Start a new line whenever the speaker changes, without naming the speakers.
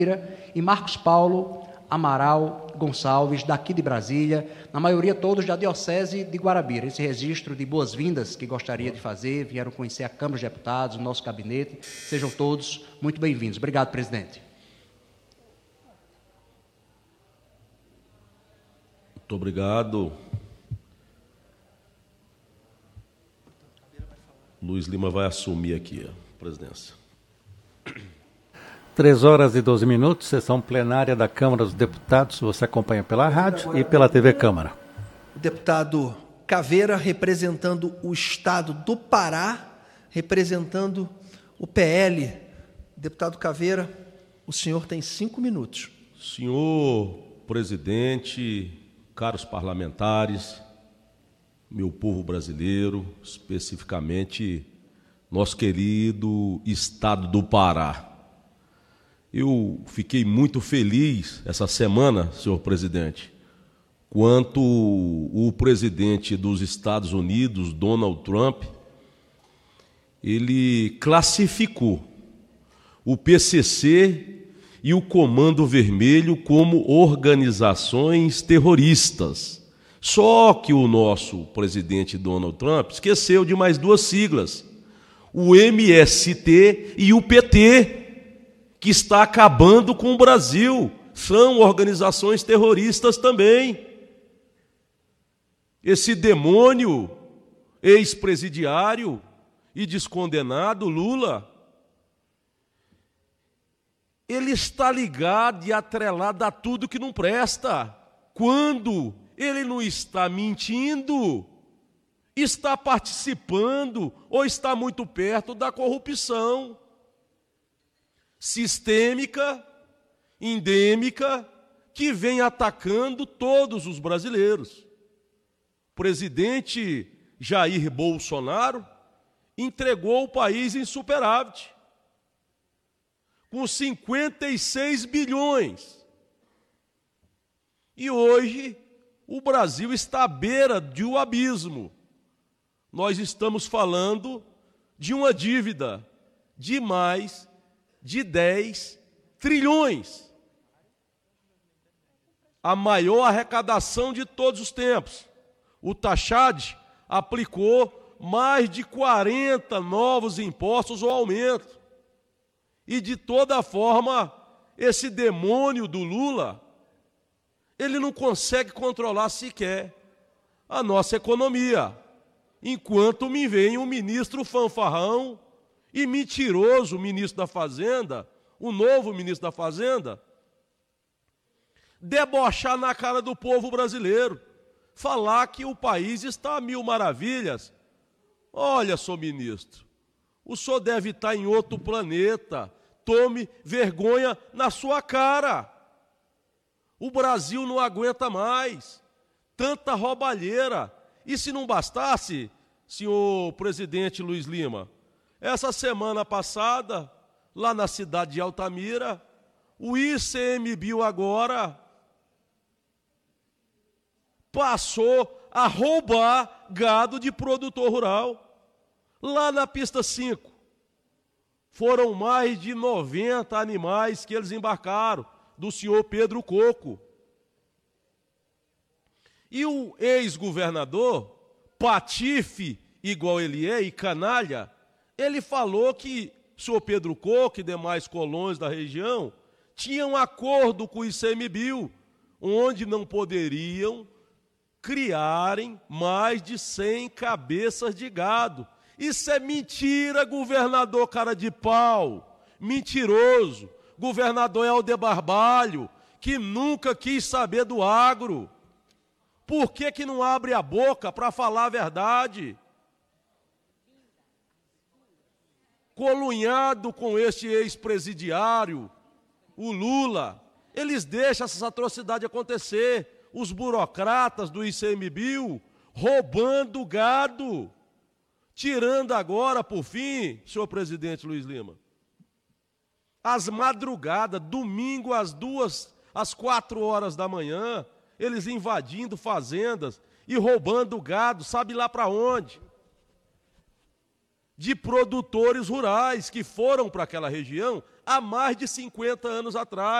e Marcos Paulo Amaral Gonçalves, daqui de Brasília, na maioria todos da Diocese de Guarabira. Esse registro de boas-vindas que gostaria de fazer, vieram conhecer a Câmara dos Deputados, o nosso gabinete. Sejam todos muito bem-vindos. Obrigado, presidente.
Muito obrigado. Luiz Lima vai assumir aqui a presidência.
3h12, sessão plenária da Câmara dos Deputados. Você acompanha pela rádio e pela TV Câmara.
O deputado Caveira, representando o Estado do Pará, representando o PL. Deputado Caveira, o senhor tem 5 minutos.
Senhor presidente, caros parlamentares, meu povo brasileiro, especificamente nosso querido Estado do Pará. Eu fiquei muito feliz essa semana, senhor presidente, quando o presidente dos Estados Unidos, Donald Trump, ele classificou o PCC e o Comando Vermelho como organizações terroristas. Só que o nosso presidente Donald Trump esqueceu de mais 2 siglas, o MST e o PT, que está acabando com o Brasil. São organizações terroristas também. Esse demônio ex-presidiário e descondenado Lula, ele está ligado e atrelado a tudo que não presta. Quando ele não está mentindo, está participando ou está muito perto da corrupção sistêmica, endêmica, que vem atacando todos os brasileiros. O presidente Jair Bolsonaro entregou o país em superávit, com 56 bilhões. E hoje o Brasil está à beira de um abismo. Nós estamos falando de uma dívida de mais de 10 trilhões. A maior arrecadação de todos os tempos. O Taxad aplicou mais de 40 novos impostos ou aumento. E de toda forma, esse demônio do Lula, ele não consegue controlar sequer a nossa economia. Enquanto me vem um ministro fanfarrão e mentiroso, o ministro da Fazenda, o novo ministro da Fazenda, debochar na cara do povo brasileiro, falar que o país está a mil maravilhas. Olha, senhor ministro, o senhor deve estar em outro planeta, tome vergonha na sua cara. O Brasil não aguenta mais tanta roubalheira. E se não bastasse, senhor presidente Luiz Lima, essa semana passada, lá na cidade de Altamira, o ICMBio agora passou a roubar gado de produtor rural. Lá na pista 5, foram mais de 90 animais que eles embarcaram, do senhor Pedro Coco. E o ex-governador, patife igual ele é, e canalha, ele falou que o senhor Pedro Coco e demais colonos da região tinham um acordo com o ICMBio, onde não poderiam criarem mais de 100 cabeças de gado. Isso é mentira, governador cara de pau, mentiroso. Governador Helder Barbalho, que nunca quis saber do agro. Por que não abre a boca para falar a verdade? Colunhado com este ex-presidiário, o Lula, eles deixam essas atrocidades acontecer. Os burocratas do ICMBio roubando gado, tirando agora, por fim, senhor presidente Luiz Lima, às madrugadas, domingo às 4 horas da manhã, eles invadindo fazendas e roubando gado, sabe lá para onde? De produtores rurais que foram para aquela região há mais de 50 anos atrás.